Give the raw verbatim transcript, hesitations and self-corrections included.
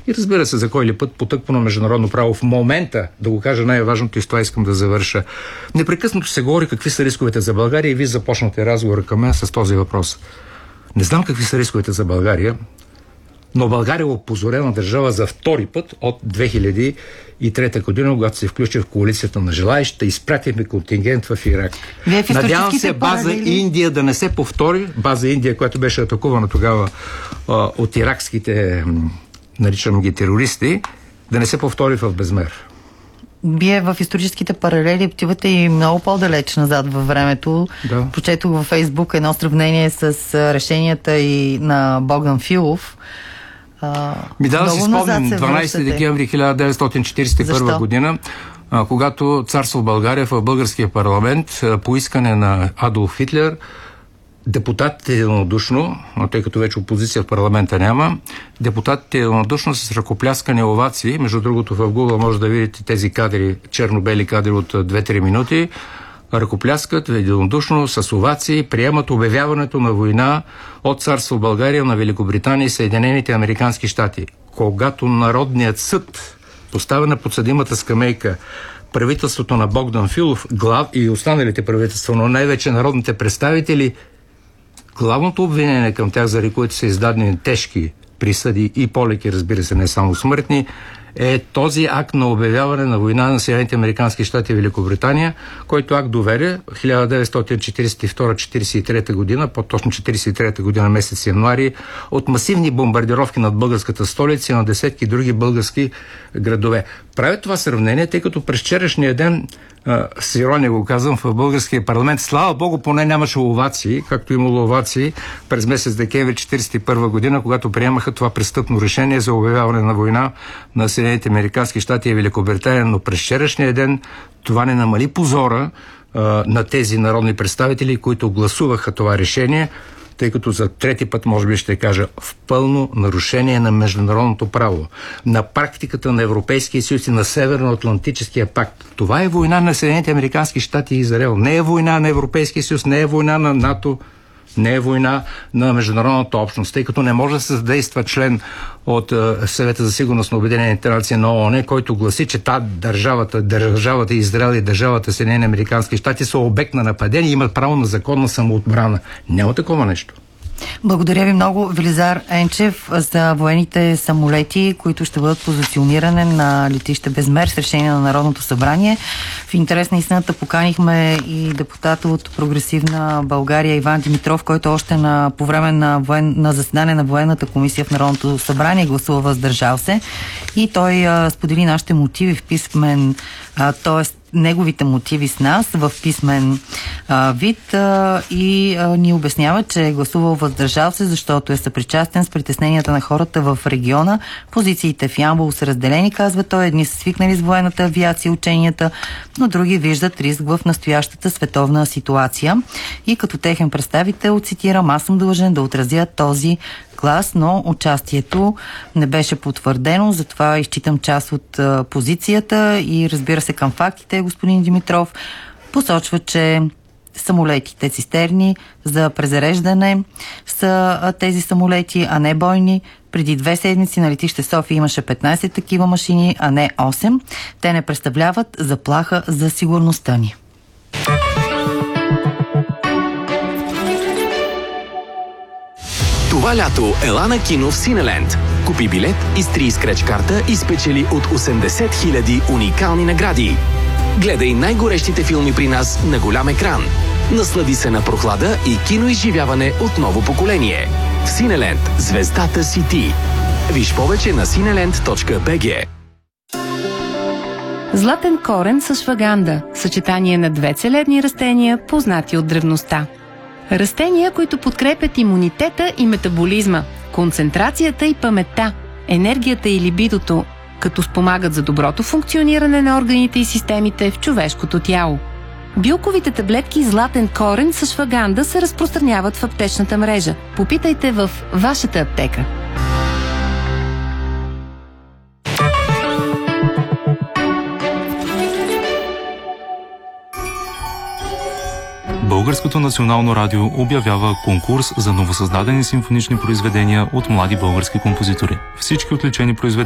И разбира се, за кой ли път потъкво на международно право в момента, да го кажа най-важното и с това искам да завърша. Непрекъснато се говори какви са рисковете за България и вие започнате разговора към мен с този въпрос. Не знам какви са рисковете за България, но България е опозорена държава за втори път от две хиляди и трета година, когато се включи в коалицията на желаещите, изпратихме контингент в Ирак. Надявам се база паралели... Индия да не се повтори, база Индия, която беше атакувана тогава а, от иракските, наричам ги терористи, да не се повтори в безмер. Вие в историческите паралели отивате и много по-далеч назад във времето. Да. Прочетох във Фейсбук едно сравнение с решенията и на Богдан Филов. Ми да, да си спомням, дванайсети декември хиляда деветстотин четиридесет и първа година, а, когато царство България в българския парламент а, по искане на Адолф Хитлер, депутатите единодушно, тъй като вече опозиция в парламента няма, депутатите единодушно с ръкопляскане овации, между другото в Google може да видите тези кадри, черно-бели кадри от две-три минути, ръкопляскат единодушно с овации, приемат обявяването на война от царство България на Великобритания и Съединените американски щати. Когато Народният съд поставя на подсъдимата скамейка правителството на Богдан Филов, глав и останалите правителства, но най-вече народните представители, главното обвинение към тях, заради които са издадени тежки присъди и по-леки, разбира се, не само смъртни, е този акт на обявяване на война на Съединените американски щати и Великобритания, който акт доведе хиляда деветстотин четиридесет и втора - четиридесет и трета година, по-точно четиридесет и трета година, месец януари, от масивни бомбардировки над българската столица и на десетки други български градове. Правя това сравнение, тъй като през вчерашния ден, с ирония го казвам, в българския парламент, слава Богу, поне нямаше овации, както имало овации през месец декември четиридесет и първа година, когато приемаха това престъпно решение за обявяване на война на Съединените американски щати и Великобритания, но през вчерашния ден това не намали позора а, на тези народни представители, които гласуваха това решение, тъй като за трети път, може би ще кажа, в пълно нарушение на международното право, на практиката на Европейския съюз и на Северноатлантическия пакт. Това е война на Съединените американски щати и Израел. Не е война на Европейския съюз, не е война на НАТО, не е война на международната общност, тъй като не може да се задейства член от uh, Съвета за сигурност на Обединените нации на ООН, който гласи, че та държавата, държавата Израел и държавата Съединени американски щати са обект на нападение и имат право на законна самоотбрана. Няма такова нещо. Благодаря ви много, Велизар Енчев, за военните самолети, които ще бъдат позиционирани на летище Безмер с решение на Народното събрание. В интерес на истината поканихме и депутата от Прогресивна България Иван Димитров, който още на, по време на, воен, на заседание на военната комисия в Народното събрание гласува въздържал се и той а, сподели нашите мотиви в писмен, т.е. неговите мотиви с нас в писмен а, вид а, и а, ни обяснява, че е гласувал въздържал се, защото е съпричастен с притесненията на хората в региона. Позициите в Ямбол са разделени, казва той. Едни са свикнали с военната авиация и ученията, но други виждат риск в настоящата световна ситуация. И като техен представител, цитирам, аз съм длъжен да отразя този глас, но участието не беше потвърдено, затова изчитам част от а, позицията и разбира се към фактите. Господин Димитров посочва, че самолетите цистерни за презареждане са а, тези самолети, а не бойни. Преди две седмици на летище София имаше петнайсет такива машини, а не осем. Те не представляват заплаха за сигурността ни. Това лято ела на кино в Синеленд. Купи билет, изтри скреч карта и спечели от осемдесет хиляди уникални награди. Гледай най-горещите филми при нас на голям екран. Наслади се на прохлада и киноизживяване от ново поколение. В Синеленд звездата си ти. Виж повече на синеленд точка би джи. Златен корен с шваганда. Съчетание на две целебни растения, познати от древността. Растения, които подкрепят имунитета и метаболизма, концентрацията и паметта, енергията и либидото, като спомагат за доброто функциониране на органите и системите в човешкото тяло. Билковите таблетки Златен корен с шваганда се разпространяват в аптечната мрежа. Попитайте в вашата аптека. Българското национално радио обявява конкурс за новосъздадени симфонични произведения от млади български композитори. Всички отличени произведения